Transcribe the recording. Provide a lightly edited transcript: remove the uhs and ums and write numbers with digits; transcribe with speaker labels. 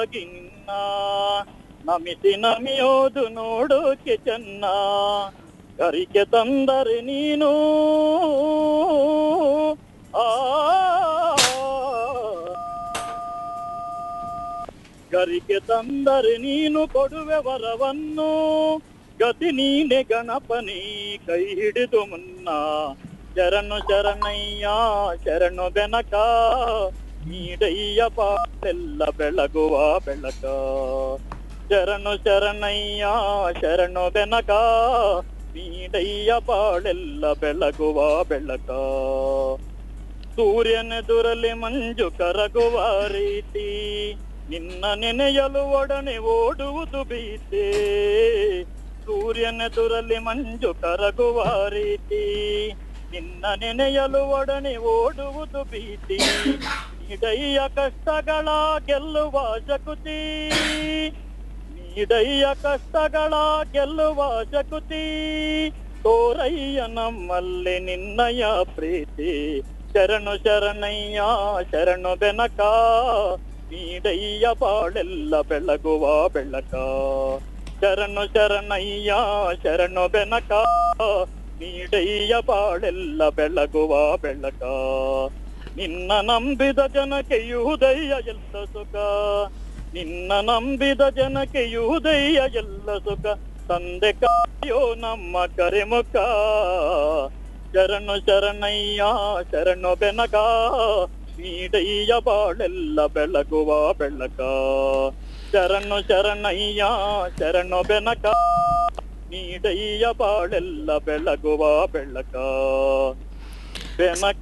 Speaker 1: ಪಾದವಾಗಿ ನಿನ್ನ ನಮಿಸಿ ನಮಿಯೋದು ನೋಡೋಕೆ ಚೆನ್ನ ಕರಿಕೆ ತಂದರೆ ನೀನು ಆ ಗರಿಕೆ ತಂದರೆ ನೀನು ಕೊಡುವೆ ವರವನ್ನು ಗತಿ ನೀನೆ ಗಣಪನಿ ಕೈ ಹಿಡಿದು ಮುನ್ನ ಶರಣು ಶರಣಯ್ಯ ಶರಣು ಬೆನಕ ನೀಡಯ್ಯ ಪಾಳೆಲ್ಲ ಬೆಳಗುವ ಬೆಳಕ ಶರಣು ಶರಣಯ್ಯ ಶರಣು ಬೆನಕ ನೀಡಯ್ಯ ಪಾಳೆಲ್ಲ ಬೆಳಗುವ ಬೆಳಕ ಸೂರ್ಯನೆದುರಲಿ ಮಂಜು ಕರಗುವ ರೀತಿ ನಿನ್ನ ನೆನೆಯಲು ಒಡನೆ ಓಡುವುದು ಭೀತಿ ಸೂರ್ಯನೆದುರಲಿ ಮಂಜು ಕರಗುವ ರೀತಿ ನಿನ್ನ ನೆನೆಯಲು ಒಡನೆ ಓಡುವುದು ಭೀತಿ ನೀಡಯ್ಯ ಕಷ್ಟಗಳ ಗೆಲ್ಲುವ ಶಕುತಿ ನೀಡಯ್ಯ ಕಷ್ಟಗಳ ಗೆಲ್ಲುವ ಶಕುತಿ ತೋರಯ್ಯ ನಮ್ಮಲ್ಲಿ ನಿನ್ನಯ ಪ್ರೀತಿ ಶರಣು ಶರಣಯ್ಯ ಶರಣು ಬೆನಕ ನೀಡಯ್ಯ ಬಾಳೆಲ್ಲ ಬೆಳಗುವ ಬೆಳಕ ಶರಣು ಶರಣಯ್ಯ ಶರಣು ಬೆನಕ ನೀಡಯ್ಯ ಬಾಳೆಲ್ಲ ಬೆಳಗುವ ಬೆಳಕ ನಿನ್ನ ನಂಬಿದ ಜನಕೆಯುವುದಯ್ಯ ಎಲ್ಲ ಸುಖ ನಿನ್ನ ನಂಬಿದ ಜನಕೆಯುವುದಯ್ಯ ಎಲ್ಲ ಸುಖ ತಂದೆ ಕಾಯೋ ನಮ್ಮ ಕರೆಮುಖ ಶರಣು ಶರಣಯ್ಯ ಶರಣು ಬೆನಕ ನೀಡಯ್ಯ ಬಾಳೆಲ್ಲ ಬೆಳಗುವ ಬೆಳಕ ಶರಣು ಶರಣಯ್ಯ ಶರಣು ಬೆನಕ ನೀಡಯ್ಯ ಬಾಳೆಲ್ಲ ಬೆಳಗುವ ಬೆಳಕ ಬೆನಕ